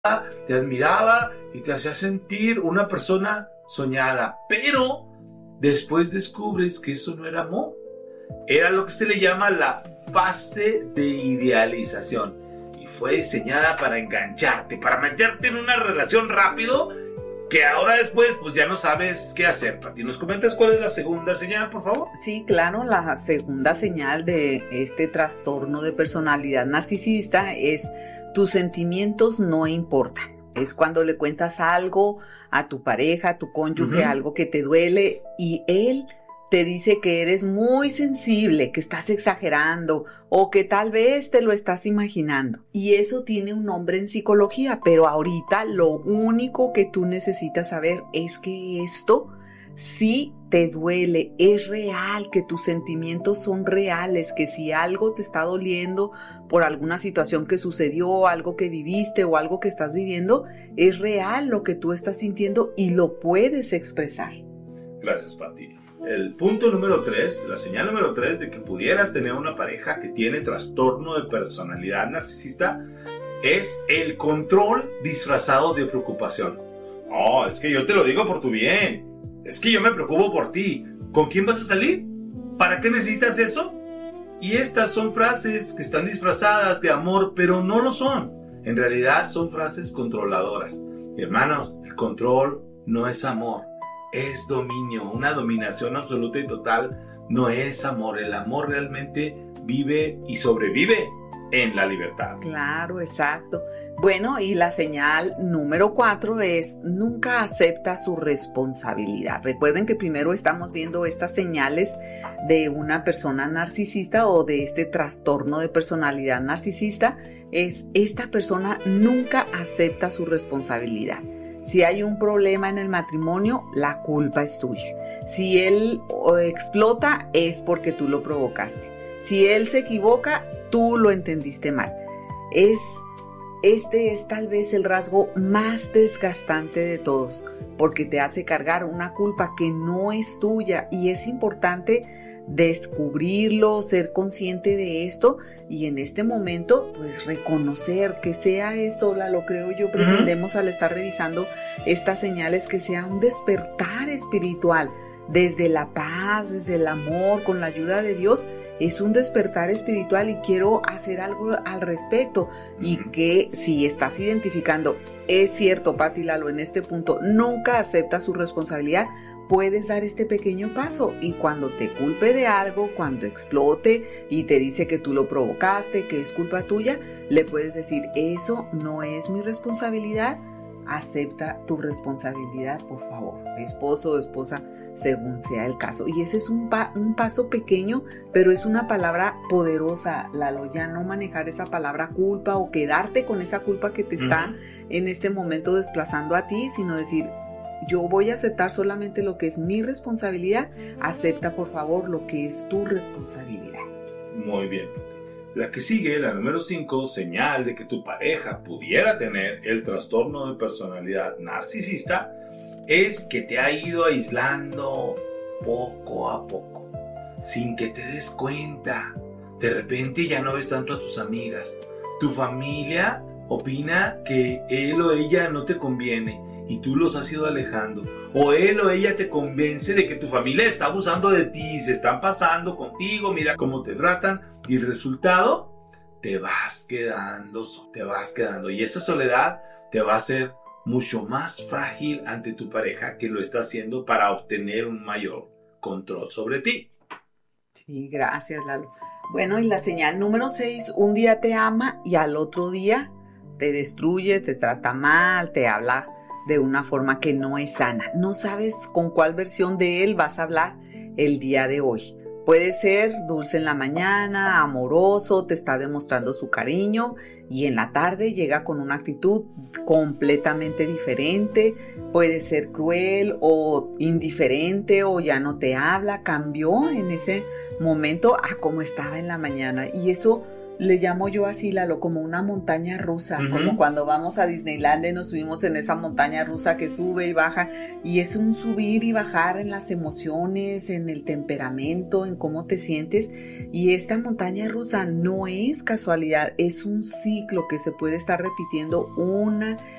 te admiraba y te hacía sentir una persona soñada, pero después descubres que eso no era amor. Era lo que se le llama la fase de idealización y fue diseñada para engancharte, para meterte en una relación rápido que ahora después pues ya no sabes qué hacer. Pati, ¿nos comentas cuál es la segunda señal, por favor? Sí, claro, la segunda señal de este trastorno de personalidad narcisista es: tus sentimientos no importan. Es cuando le cuentas algo a tu pareja, a tu cónyuge, algo que te duele, y él te dice que eres muy sensible, que estás exagerando o que tal vez te lo estás imaginando. Y eso tiene un nombre en psicología, pero ahorita lo único que tú necesitas saber es que esto sí te duele, es real, que tus sentimientos son reales, que si algo te está doliendo por alguna situación que sucedió, algo que viviste o algo que estás viviendo, es real lo que tú estás sintiendo y lo puedes expresar. Gracias, Pati. El punto número 3, la señal número 3 de que pudieras tener una pareja que tiene trastorno de personalidad narcisista es el control disfrazado de preocupación. Oh, es que yo te lo digo por tu bien. Es que yo me preocupo por ti. ¿Con quién vas a salir? ¿Para qué necesitas eso? Y estas son frases que están disfrazadas de amor, pero no lo son. En realidad son frases controladoras. Hermanos, el control no es amor. Es dominio, una dominación absoluta y total no es amor. El amor realmente vive y sobrevive en la libertad. Claro, exacto. Bueno, y la señal número 4 es: nunca acepta su responsabilidad. Recuerden que primero estamos viendo estas señales de una persona narcisista o de este trastorno de personalidad narcisista. Esta persona nunca acepta su responsabilidad. Si hay un problema en el matrimonio, la culpa es tuya. Si él explota, es porque tú lo provocaste. Si él se equivoca, tú lo entendiste mal. Este es tal vez el rasgo más desgastante de todos, porque te hace cargar una culpa que no es tuya, y es importante descubrirlo, ser consciente de esto, y en este momento pues reconocer que sea esto, lo creo yo, pretendemos al estar revisando estas señales, que sea un despertar espiritual desde la paz, desde el amor, con la ayuda de Dios. Es un despertar espiritual y quiero hacer algo al respecto. Y que si estás identificando, es cierto, Pati, Lalo, en este punto nunca acepta su responsabilidad, puedes dar este pequeño paso, y cuando te culpe de algo, cuando explote y te dice que tú lo provocaste, que es culpa tuya, le puedes decir: eso no es mi responsabilidad, acepta tu responsabilidad, por favor, esposo o esposa, según sea el caso. Y ese es un paso pequeño, pero es una palabra poderosa, Lalo. Ya no manejar esa palabra culpa o quedarte con esa culpa que te está en este momento desplazando a ti, sino decir: yo voy a aceptar solamente lo que es mi responsabilidad, acepta por favor lo que es tu responsabilidad. Muy bien. La que sigue, la número 5, señal de que tu pareja pudiera tener el trastorno de personalidad narcisista, es que te ha ido aislando poco a poco, sin que te des cuenta. De repente ya no ves tanto a tus amigas. Tu familia opina que él o ella no te conviene y tú los has ido alejando. O él o ella te convence de que tu familia está abusando de ti, se están pasando contigo, mira cómo te tratan, y el resultado, te vas quedando. Y esa soledad te va a hacer mucho más frágil ante tu pareja, que lo está haciendo para obtener un mayor control sobre ti. Sí, gracias, Lalo. Bueno, y la señal número 6, un día te ama y al otro día te destruye, te trata mal, te habla de una forma que no es sana. No sabes con cuál versión de él vas a hablar el día de hoy. Puede ser dulce en la mañana, amoroso, te está demostrando su cariño, y en la tarde llega con una actitud completamente diferente. Puede ser cruel o indiferente, o ya no te habla, cambió en ese momento a como estaba en la mañana. Y eso le llamo yo así, Lalo, como una montaña rusa, como cuando vamos a Disneylandia y nos subimos en esa montaña rusa que sube y baja, y es un subir y bajar en las emociones, en el temperamento, en cómo te sientes. Y esta montaña rusa no es casualidad, es un ciclo que se puede estar repitiendo una